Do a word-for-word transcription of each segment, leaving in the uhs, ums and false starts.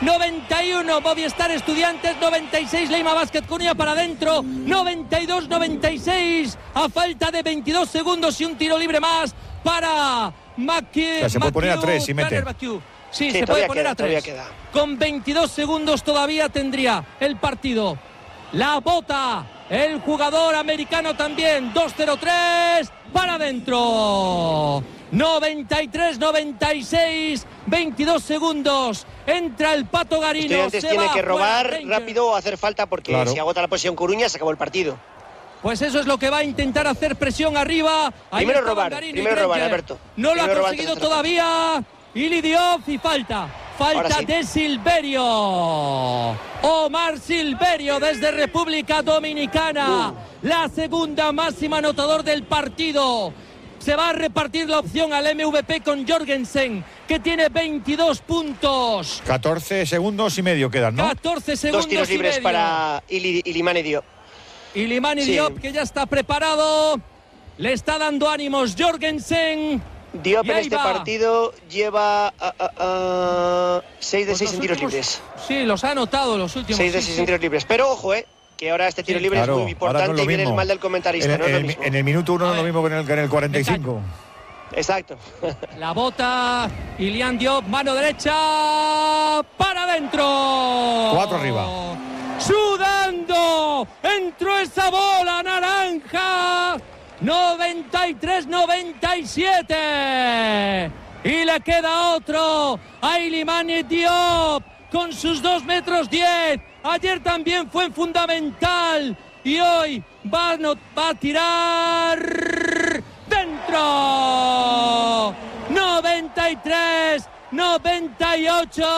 noventa y uno Movistar Estudiantes, noventa y seis Leima Basket Coruña para adentro, noventa y dos noventa y seis a falta de veintidós segundos y un tiro libre más para Maki. O sea, se puede poner a tres y mete. Sí, sí, se puede poner queda, a tres. Queda. Con veintidós segundos todavía tendría el partido. La bota el jugador americano también. dos cero tres para adentro. noventa y tres noventa y seis, veintidós segundos. Entra el Pato Garino. Estudiantes se tiene va que robar Ranger. rápido o hacer falta porque claro. si agota la posición Coruña se acabó el partido. Pues eso es lo que va a intentar hacer presión arriba. Ahí primero está robar, Garino primero robar, Alberto. No primero lo ha conseguido todavía. Ili Diop y falta. Falta sí. de Silverio. Omar Silverio desde República Dominicana. Uh. La segunda máxima anotador del partido. Se va a repartir la opción al M V P con Jorgensen, que tiene veintidós puntos. catorce segundos y medio quedan, ¿no? catorce segundos Dos tiros y libres medio. para Ili, Ilimane Diop. Ilimane Sí. Diop, que ya está preparado. Le está dando ánimos Jorgensen. Diop Y en ahí este va. partido lleva seis de Pues seis los en tiros últimos- libres. Sí, los ha anotado los últimos. seis de sí, seis sí. en tiros libres. Pero ojo, eh, que ahora este tiro Sí, libre claro, es muy ahora importante no es lo y viene el mismo. mal del comentarista. En, no es lo en- mismo. en el minuto uno A no es lo ver. mismo que en el, que en el cuarenta y cinco. Exacto. La bota Ilian Diop, mano derecha para adentro. Cuatro arriba. Sudando, entró esa bola naranja. noventa y tres noventa y siete. Y le queda otro a Ilimane Diop con sus dos metros diez. Ayer también fue fundamental y hoy va a, no- va a tirar dentro. noventa y tres noventa y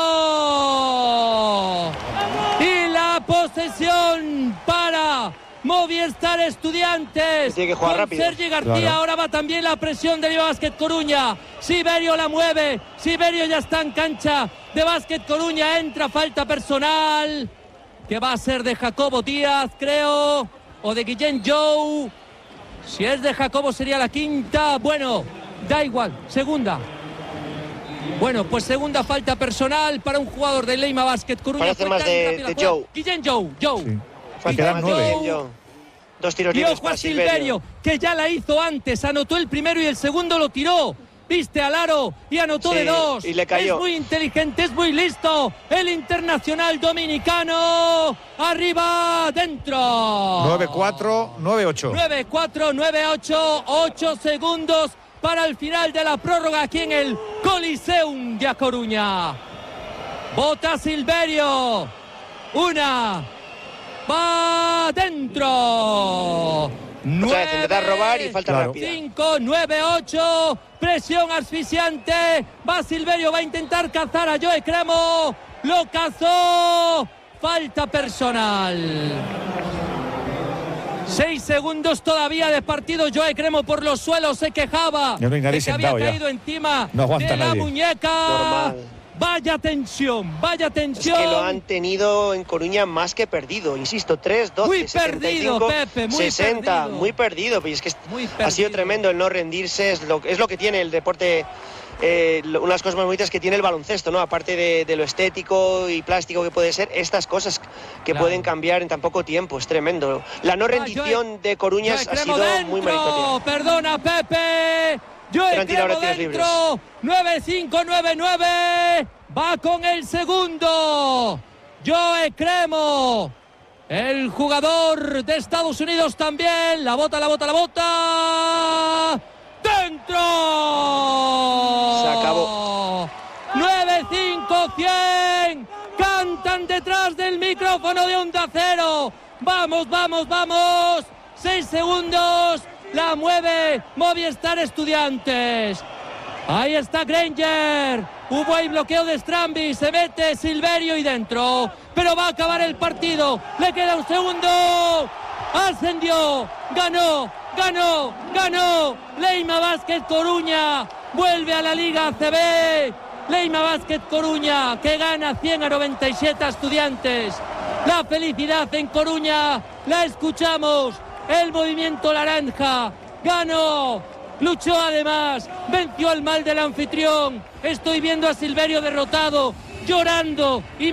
ocho. Y la posesión para Movistar Estudiantes. Tiene que jugar con rápido. Sergi García. Claro. Ahora va también la presión de Básquet Coruña. Siberio la mueve. Siberio ya está en cancha de Básquet Coruña. Entra falta personal, que va a ser de Jacobo Díaz, creo, o de Guillén Jou. Si es de Jacobo sería la quinta. Bueno, da igual. Segunda. Bueno, pues segunda falta personal para un jugador de Leima Básquet Coruña. Parece Fue más tan de- rápida de la jugada. Jou. Guillén Jou. Jou. Sí. Falta quedan más nueve. de Joe. Dos tiros Y libres ojo a para Silverio, Silverio. que ya la hizo antes. Anotó el primero y el segundo lo tiró. Viste al aro y anotó Sí, de dos. y le cayó. Es muy inteligente, es muy listo. El internacional dominicano. Arriba, dentro. nueve cuatro, nueve ocho. nueve cuatro, nueve ocho, ocho segundos para el final de la prórroga aquí en el Coliseum de A Coruña. Bota Silverio. Una. Va dentro. O sea, intentar robar y falta Claro. rápida. cinco, nueve, ocho. Presión asfixiante. Va Silverio, va a intentar cazar a Joe Cremo. Lo cazó. Falta personal. Seis segundos todavía de partido. Joe Cremo por los suelos se quejaba Ya no hay nadie de que había sentado ya. caído encima No aguanta de la nadie. muñeca. Normal. Vaya tensión, vaya Es tensión. que lo han tenido en Coruña más que perdido. Insisto, tres, doce, Muy setenta y cinco, perdido, Pepe, muy sesenta. perdido. Muy perdido. Pues es que Muy ha sido perdido. tremendo el no rendirse. Es lo, es lo que tiene el deporte. Eh, lo- una de las cosas más bonitas que tiene el baloncesto, ¿no? Aparte de, de lo estético y plástico que puede ser, estas cosas que Claro. pueden cambiar en tan poco tiempo. Es tremendo. La no Ah, rendición Joe- de Coruñas Joe ha Cremo sido dentro. muy meritoria. Perdona, Pepe. Joe Pero han tirado Cremo ahora tiros dentro. nueve cinco, nueve nueve. Va con el segundo. Joe Cremo. El jugador de Estados Unidos también. La bota, la bota, la bota. ¡Dentro! Se acabó. nueve cinco cien. Cantan detrás del micrófono de Onda Cero. Vamos, vamos, vamos. Seis segundos. La mueve Movistar Estudiantes. Ahí está Granger. Hubo ahí bloqueo de Strambi. Se mete Silverio y dentro. Pero va a acabar el partido. Le queda un segundo. Ascendió. Ganó. Ganó. Ganó. Leima Básquet Coruña. Vuelve a la Liga A C B. Leima Básquet Coruña, que gana cien a noventa y siete a Estudiantes. La felicidad en Coruña. La escuchamos. El movimiento naranja. Ganó. Luchó además, venció al mal del anfitrión. Estoy viendo a Silverio derrotado, llorando y